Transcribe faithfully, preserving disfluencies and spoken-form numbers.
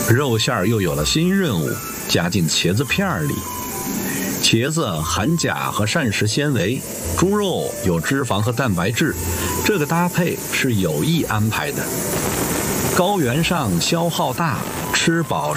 肉馅儿又有了新任务，加进茄子片儿里。茄子含钾和膳食纤维，猪肉有脂肪和蛋白质，这个搭配是有意安排的。高原上消耗大，吃饱